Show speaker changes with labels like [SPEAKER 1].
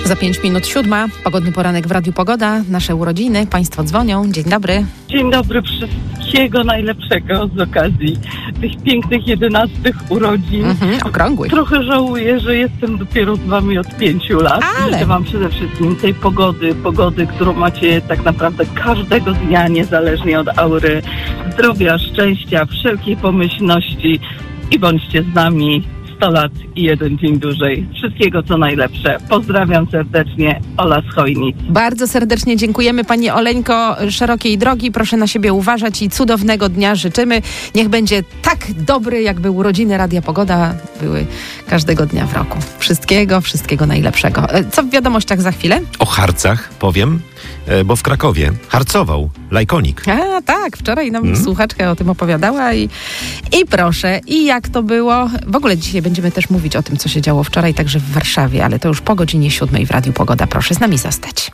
[SPEAKER 1] Za 5 minut 7. Pogodny poranek w Radiu Pogoda. Nasze urodziny. Państwo dzwonią. Dzień dobry.
[SPEAKER 2] Dzień dobry. Wszystkiego najlepszego z okazji tych pięknych 11 urodzin.
[SPEAKER 1] Okrągłych.
[SPEAKER 2] Trochę żałuję, że jestem dopiero z wami od 5 lat. Życzę wam przede wszystkim tej pogody, którą macie tak naprawdę każdego dnia, niezależnie od aury. Zdrowia, szczęścia, wszelkiej pomyślności i bądźcie z nami 100 lat i 1 dzień dłużej. Wszystkiego co najlepsze. Pozdrawiam serdecznie, Ola z Chojnic.
[SPEAKER 1] Bardzo serdecznie dziękujemy pani Oleńko. Szerokiej drogi, proszę na siebie uważać i cudownego dnia życzymy. Niech będzie tak dobry, jakby urodziny Radia Pogoda były każdego dnia w roku. Wszystkiego najlepszego. Co w wiadomościach za chwilę?
[SPEAKER 3] O harcach powiem, bo w Krakowie harcował Lajkonik.
[SPEAKER 1] A tak, wczoraj nam słuchaczka o tym opowiadała i proszę, i jak to było. W ogóle dzisiaj będziemy też mówić o tym, co się działo wczoraj, także w Warszawie, ale to już po godzinie 7 w Radiu Pogoda. Proszę z nami zostać.